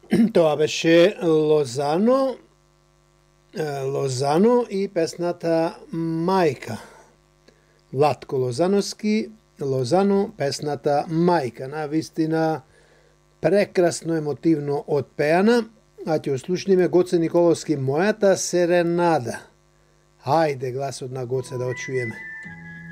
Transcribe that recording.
Тоа беше Лозано и песната Мајка. Владко Лозановски, Лозано, песната Мајка. Навистина прекрасно емотивно отпеана, а ќе услушниме Гоце Николовски Мојата серенада. Хајде гласот на Гоце да очуеме.